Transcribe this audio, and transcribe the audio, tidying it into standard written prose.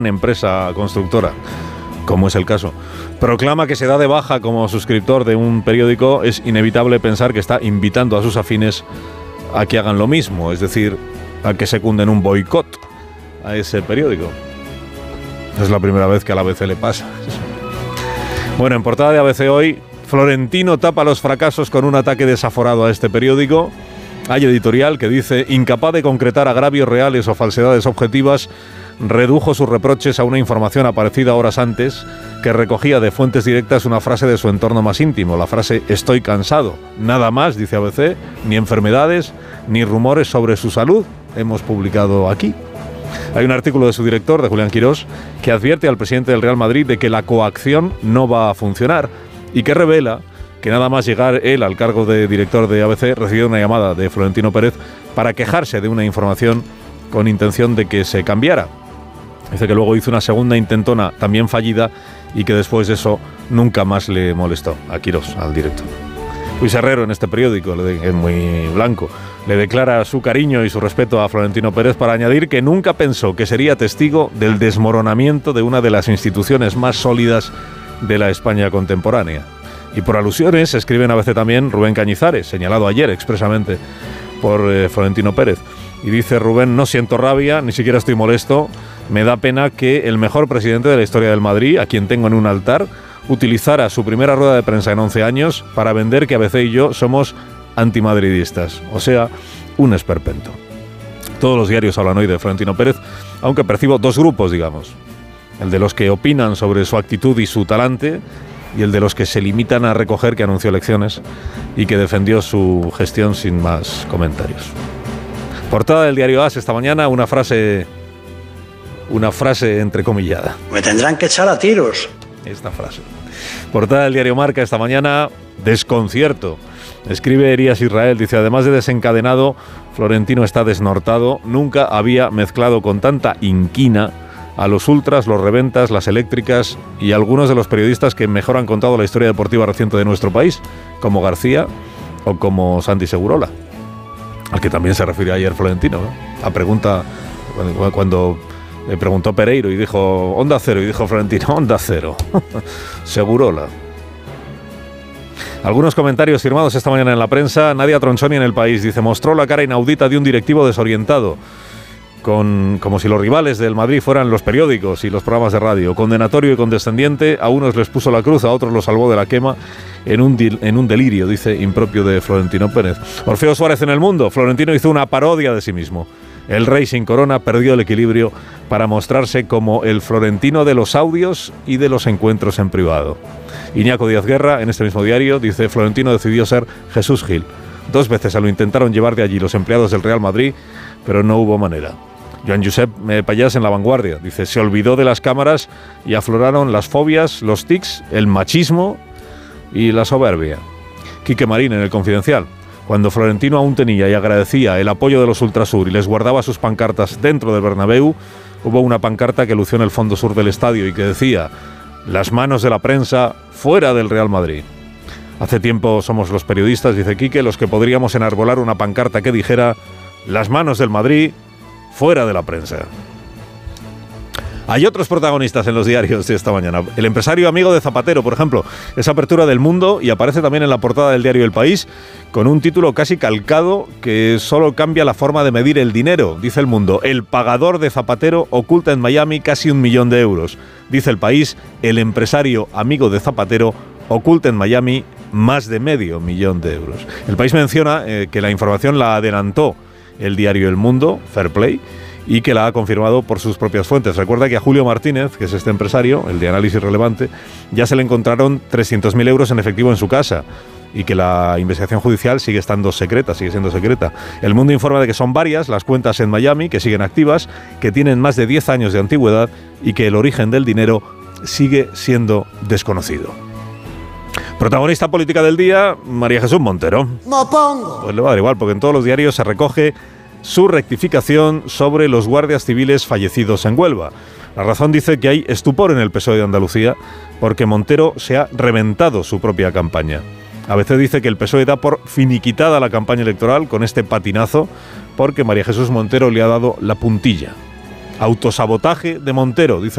empresa constructora, como es el caso, proclama que se da de baja como suscriptor de un periódico, es inevitable pensar que está invitando a sus afines a que hagan lo mismo, es decir, a que secunden un boicot a ese periódico. Es la primera vez que a la ABC le pasa. Bueno, en portada de ABC hoy, Florentino tapa los fracasos con un ataque desaforado a este periódico. Hay editorial que dice, incapaz de concretar agravios reales o falsedades objetivas, redujo sus reproches a una información aparecida horas antes que recogía de fuentes directas una frase de su entorno más íntimo, la frase «estoy cansado». Nada más, dice ABC, ni enfermedades, ni rumores sobre su salud hemos publicado aquí. Hay un artículo de su director, de Julián Quirós, que advierte al presidente del Real Madrid de que la coacción no va a funcionar y que revela que nada más llegar él al cargo de director de ABC recibió una llamada de Florentino Pérez para quejarse de una información con intención de que se cambiara. Dice que luego hizo una segunda intentona también fallida y que después de eso nunca más le molestó a Quirós, al director. Luis Herrero, en este periódico, es muy blanco, le declara su cariño y su respeto a Florentino Pérez para añadir que nunca pensó que sería testigo del desmoronamiento de una de las instituciones más sólidas de la España contemporánea. Y por alusiones escribe en ABC también Rubén Cañizares, señalado ayer expresamente por Florentino Pérez. Y dice Rubén, no siento rabia, ni siquiera estoy molesto, me da pena que el mejor presidente de la historia del Madrid, a quien tengo en un altar, utilizara su primera rueda de prensa en 11 años para vender que ABC y yo somos antimadridistas, o sea, un esperpento. Todos los diarios hablan hoy de Florentino Pérez, aunque percibo dos grupos, digamos. El de los que opinan sobre su actitud y su talante, y el de los que se limitan a recoger que anunció elecciones y que defendió su gestión sin más comentarios. Portada del diario AS esta mañana, una frase entrecomillada. Me tendrán que echar a tiros. Esta frase. Portada del diario Marca esta mañana, desconcierto. Escribe Elías Israel, dice, además de desencadenado, Florentino está desnortado, nunca había mezclado con tanta inquina a los ultras, los reventas, las eléctricas y algunos de los periodistas que mejor han contado la historia deportiva reciente de nuestro país, como García o como Santi Segurola, al que también se refirió ayer Florentino, ¿no? A pregunta, cuando le preguntó Pereiro y dijo Onda Cero, y dijo Florentino, Onda Cero, Segurola. Algunos comentarios firmados esta mañana en la prensa. Nadia Tronchoni en El País dice, mostró la cara inaudita de un directivo desorientado, como si los rivales del Madrid fueran los periódicos y los programas de radio. Condenatorio y condescendiente, a unos les puso la cruz, a otros los salvó de la quema en un delirio, dice, impropio de Florentino Pérez. Orfeo Suárez en El Mundo, Florentino hizo una parodia de sí mismo. El rey sin corona perdió el equilibrio para mostrarse como el Florentino de los audios y de los encuentros en privado. Iñaco Díaz Guerra, en este mismo diario, dice, Florentino decidió ser Jesús Gil. 2 veces se lo intentaron llevar de allí los empleados del Real Madrid, pero no hubo manera. Joan Josep Pallás en La Vanguardia, dice, se olvidó de las cámaras y afloraron las fobias, los tics, el machismo y la soberbia. Quique Marín en El Confidencial, cuando Florentino aún tenía y agradecía el apoyo de los Ultrasur y les guardaba sus pancartas dentro del Bernabéu, hubo una pancarta que lució en el fondo sur del estadio y que decía, las manos de la prensa fuera del Real Madrid. Hace tiempo somos los periodistas, dice Quique, los que podríamos enarbolar una pancarta que dijera, las manos del Madrid fuera de la prensa. Hay otros protagonistas en los diarios de esta mañana. El empresario amigo de Zapatero, por ejemplo, es apertura del Mundo y aparece también en la portada del diario El País con un título casi calcado que solo cambia la forma de medir el dinero. Dice El Mundo, el pagador de Zapatero oculta en Miami casi 1 millón de euros. Dice El País, el empresario amigo de Zapatero oculta en Miami más de medio millón de euros. El País menciona que la información la adelantó el diario El Mundo, Fair Play, y que la ha confirmado por sus propias fuentes. Recuerda que a Julio Martínez, que es este empresario, el de Análisis Relevante, ya se le encontraron 300.000 euros en efectivo en su casa y que la investigación judicial sigue siendo secreta. El Mundo informa de que son varias las cuentas en Miami que siguen activas, que tienen más de 10 años de antigüedad y que el origen del dinero sigue siendo desconocido. Protagonista política del día, María Jesús Montero. ¡Mopongo! Pues le va a dar igual, porque en todos los diarios se recoge su rectificación sobre los guardias civiles fallecidos en Huelva. La Razón dice que hay estupor en el PSOE de Andalucía porque Montero se ha reventado su propia campaña. ABC dice que el PSOE da por finiquitada la campaña electoral con este patinazo porque María Jesús Montero le ha dado la puntilla. Autosabotaje de Montero, dice